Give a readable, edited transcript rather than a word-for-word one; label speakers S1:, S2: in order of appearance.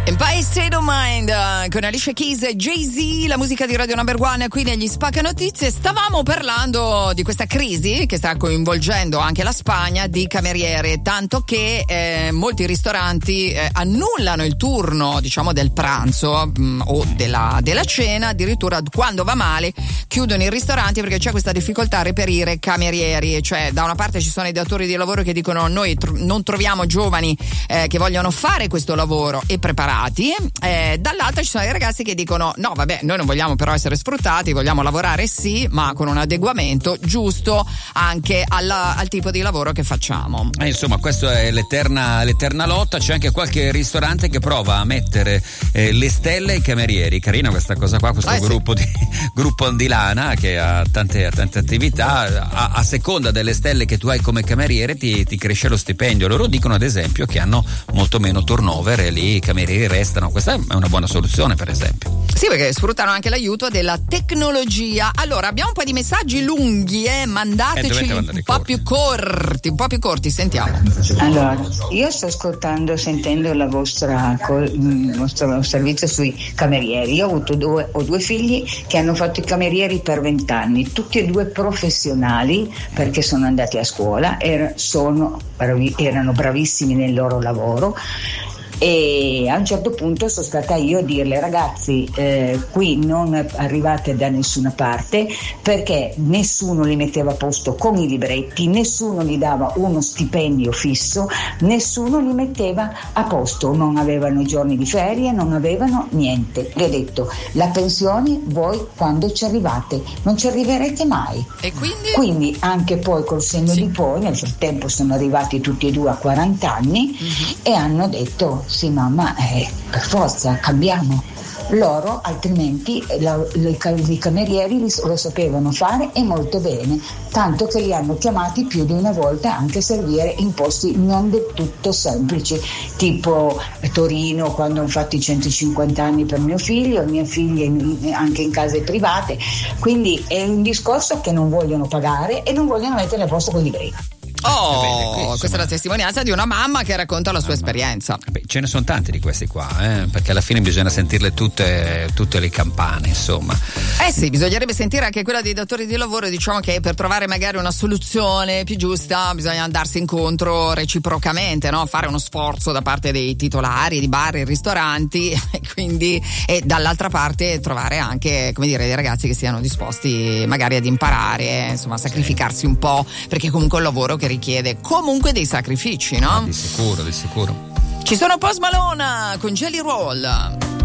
S1: Empire State of Mind con Alicia Keys e Jay-Z, la musica di Radio Number One qui negli Spacca Notizie. Stavamo parlando di questa crisi che sta coinvolgendo anche la Spagna di cameriere, tanto che molti ristoranti annullano il turno, diciamo, del pranzo o della cena, addirittura quando va male chiudono i ristoranti perché c'è questa difficoltà a reperire camerieri. Cioè, da una parte ci sono i datori di lavoro che dicono noi non troviamo giovani che vogliono fare questo lavoro e preparati, dall'altra ci sono dei ragazzi che dicono no vabbè, noi non vogliamo però essere sfruttati, vogliamo lavorare sì, ma con un adeguamento giusto anche al tipo di lavoro che facciamo.
S2: Insomma, questa è l'eterna lotta. C'è anche qualche ristorante che prova a mettere le stelle ai camerieri. Carina questa cosa qua, questo gruppo di lana che ha tante attività. A seconda delle stelle che tu hai come cameriere ti cresce lo stipendio. Loro dicono ad esempio che hanno molto meno turnover e lì i camerieri restano. Questa è una buona soluzione, per esempio.
S1: Sì, perché sfruttano anche l'aiuto della tecnologia. Allora, abbiamo un po' di messaggi lunghi, mandateci un po' più corti, sentiamo.
S3: Allora, io sto sentendo il vostro servizio sui camerieri. Io ho avuto due figli che hanno fatto i camerieri per 20 anni, tutti e due professionali perché sono andati a scuola, erano bravissimi nel loro lavoro. E a un certo punto sono stata io a dirle ragazzi qui non arrivate da nessuna parte perché nessuno li metteva a posto con i libretti, nessuno gli dava uno stipendio fisso, nessuno li metteva a posto, non avevano giorni di ferie, non avevano niente. Le ho detto la pensione voi quando ci arrivate non ci arriverete mai.
S1: E
S3: quindi anche poi col senno di poi nel frattempo sono arrivati tutti e due a 40 anni e hanno detto sì mamma, per forza cambiamo. Loro altrimenti i camerieri lo sapevano fare e molto bene, tanto che li hanno chiamati più di una volta anche a servire in posti non del tutto semplici, tipo Torino quando hanno fatto i 150 anni per mio figlio, mia figlia anche in case private. Quindi è un discorso che non vogliono pagare e non vogliono mettere a posto con i libretti.
S1: Questa è la testimonianza di una mamma che racconta la sua esperienza.
S2: Ce ne sono tanti di questi qua, perché alla fine bisogna sentirle tutte le campane, insomma.
S1: Sì, bisognerebbe sentire anche quella dei datori di lavoro. Diciamo che per trovare magari una soluzione più giusta bisogna andarsi incontro reciprocamente, no? Fare uno sforzo da parte dei titolari di bar e ristoranti e dall'altra parte trovare anche, come dire, dei ragazzi che siano disposti magari ad imparare, insomma, a sacrificarsi un po', perché comunque è un lavoro che richiede comunque dei sacrifici, no?
S2: Di sicuro.
S1: Ci sono Post Malone con Jelly Roll.